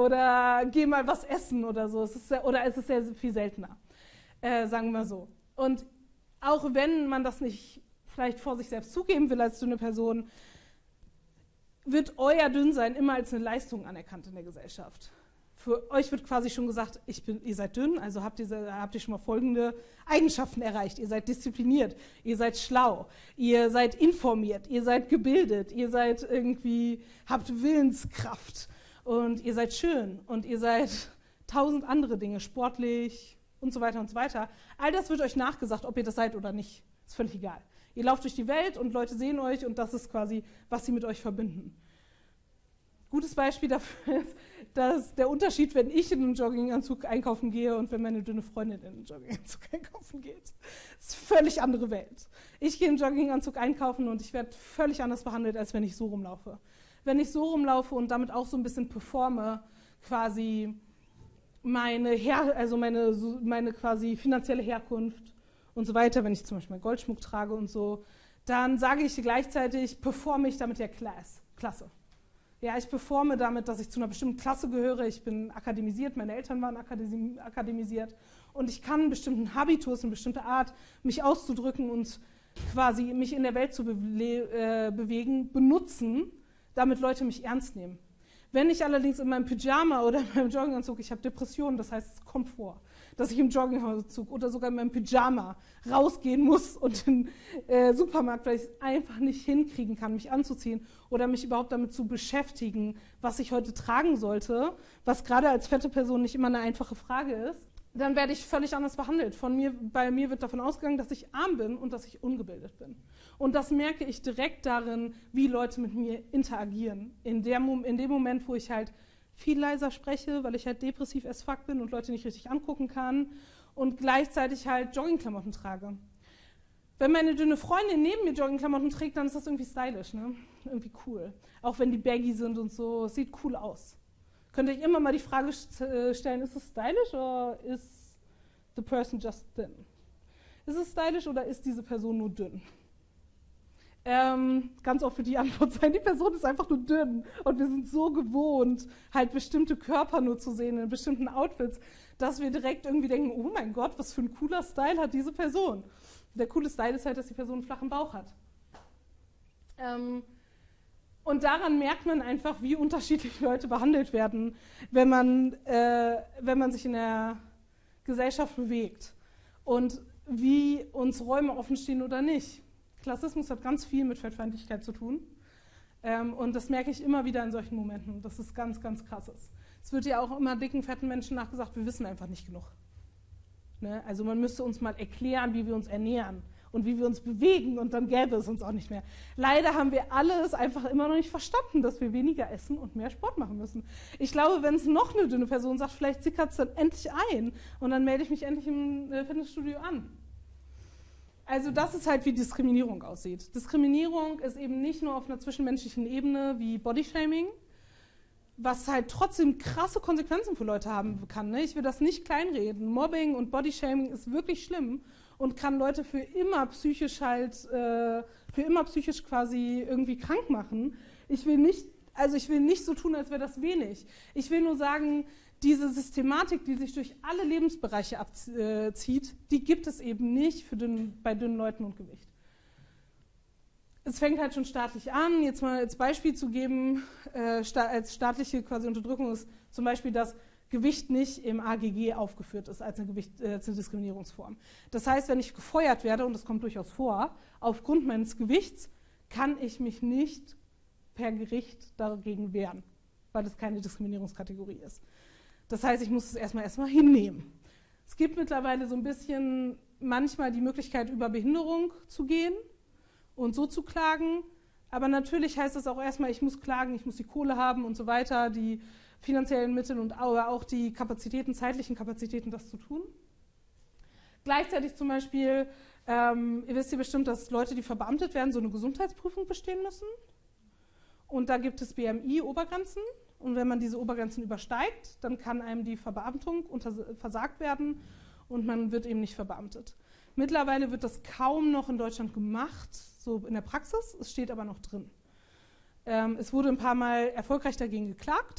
oder geh mal was essen oder so. Es ist sehr viel seltener, sagen wir mal so. Und auch wenn man das nicht vielleicht vor sich selbst zugeben will als dünne Person, wird euer Dünnsein immer als eine Leistung anerkannt in der Gesellschaft. Für euch wird quasi schon gesagt, ihr seid dünn, also habt ihr schon mal folgende Eigenschaften erreicht. Ihr seid diszipliniert, ihr seid schlau, ihr seid informiert, ihr seid gebildet, ihr seid habt Willenskraft und ihr seid schön und ihr seid 1000 andere Dinge, sportlich und so weiter und so weiter. All das wird euch nachgesagt, ob ihr das seid oder nicht. Ist völlig egal. Ihr lauft durch die Welt und Leute sehen euch und das ist quasi, was sie mit euch verbinden. Gutes Beispiel dafür ist, dass der Unterschied, wenn ich in einem Jogginganzug einkaufen gehe und wenn meine dünne Freundin in einem Jogginganzug einkaufen geht. Das ist eine völlig andere Welt. Ich gehe im Jogginganzug einkaufen und ich werde völlig anders behandelt, als wenn ich so rumlaufe. Wenn ich so rumlaufe und damit auch so ein bisschen performe, quasi meine quasi finanzielle Herkunft und so weiter, wenn ich zum Beispiel Goldschmuck trage und so, dann sage ich gleichzeitig, performe ich damit ja Klasse. Ja, ich performe damit, dass ich zu einer bestimmten Klasse gehöre. Ich bin akademisiert, meine Eltern waren akademisiert und ich kann einen bestimmten Habitus, eine bestimmte Art, mich auszudrücken und quasi mich in der Welt zu bewegen, benutzen, damit Leute mich ernst nehmen. Wenn ich allerdings in meinem Pyjama oder in meinem Jogginganzug, ich habe Depressionen, das heißt, es kommt vor, dass ich im Jogginganzug oder sogar in meinem Pyjama rausgehen muss und in den Supermarkt, weil ich es einfach nicht hinkriegen kann, mich anzuziehen oder mich überhaupt damit zu beschäftigen, was ich heute tragen sollte, was gerade als fette Person nicht immer eine einfache Frage ist, dann werde ich völlig anders behandelt. Bei mir wird davon ausgegangen, dass ich arm bin und dass ich ungebildet bin. Und das merke ich direkt darin, wie Leute mit mir interagieren. In dem Moment, wo ich halt viel leiser spreche, weil ich halt depressiv as fuck bin und Leute nicht richtig angucken kann und gleichzeitig halt Joggingklamotten trage. Wenn meine dünne Freundin neben mir Joggingklamotten trägt, dann ist das irgendwie stylisch, ne? Irgendwie cool. Auch wenn die baggy sind und so, es sieht cool aus. Könnt ihr euch immer mal die Frage stellen, ist es stylisch oder ist the person just thin? Ist es stylisch oder ist diese Person nur dünn? Ganz oft wird die Antwort sein, die Person ist einfach nur dünn und wir sind so gewohnt, halt bestimmte Körper nur zu sehen in bestimmten Outfits, dass wir direkt irgendwie denken, oh mein Gott, was für ein cooler Style hat diese Person. Der coole Style ist halt, dass die Person einen flachen Bauch hat. Und daran merkt man einfach, wie unterschiedlich Leute behandelt werden, wenn man sich in der Gesellschaft bewegt und wie uns Räume offen stehen oder nicht. Klassismus hat ganz viel mit Fettfeindlichkeit zu tun und das merke ich immer wieder in solchen Momenten, dass es ganz, ganz krass ist. Es wird ja auch immer dicken, fetten Menschen nachgesagt, wir wissen einfach nicht genug. Ne? Also man müsste uns mal erklären, wie wir uns ernähren und wie wir uns bewegen und dann gäbe es uns auch nicht mehr. Leider haben wir alles einfach immer noch nicht verstanden, dass wir weniger essen und mehr Sport machen müssen. Ich glaube, wenn es noch eine dünne Person sagt, vielleicht sickert es dann endlich ein und dann melde ich mich endlich im Fitnessstudio an. Also das ist halt, wie Diskriminierung aussieht. Diskriminierung ist eben nicht nur auf einer zwischenmenschlichen Ebene wie Bodyshaming, was halt trotzdem krasse Konsequenzen für Leute haben kann. Ne? Ich will das nicht kleinreden. Mobbing und Bodyshaming ist wirklich schlimm und kann Leute für immer psychisch quasi irgendwie krank machen. Ich will nicht so tun, als wäre das wenig. Ich will nur sagen, diese Systematik, die sich durch alle Lebensbereiche abzieht, die gibt es eben nicht bei dünnen Leuten und Gewicht. Es fängt halt schon staatlich an. Jetzt mal als Beispiel zu geben, als staatliche quasi Unterdrückung ist zum Beispiel, dass Gewicht nicht im AGG aufgeführt ist als eine Diskriminierungsform. Das heißt, wenn ich gefeuert werde, und das kommt durchaus vor, aufgrund meines Gewichts, kann ich mich nicht per Gericht dagegen wehren, weil es keine Diskriminierungskategorie ist. Das heißt, ich muss es erstmal hinnehmen. Es gibt mittlerweile so ein bisschen manchmal die Möglichkeit, über Behinderung zu gehen und so zu klagen. Aber natürlich heißt das auch erstmal, ich muss klagen, ich muss die Kohle haben und so weiter, die finanziellen Mittel und aber auch die Kapazitäten, zeitlichen Kapazitäten, das zu tun. Gleichzeitig zum Beispiel, ihr wisst ja bestimmt, dass Leute, die verbeamtet werden, so eine Gesundheitsprüfung bestehen müssen. Und da gibt es BMI-Obergrenzen. Und wenn man diese Obergrenzen übersteigt, dann kann einem die Verbeamtung versagt werden und man wird eben nicht verbeamtet. Mittlerweile wird das kaum noch in Deutschland gemacht, so in der Praxis, es steht aber noch drin. Es wurde ein paar Mal erfolgreich dagegen geklagt.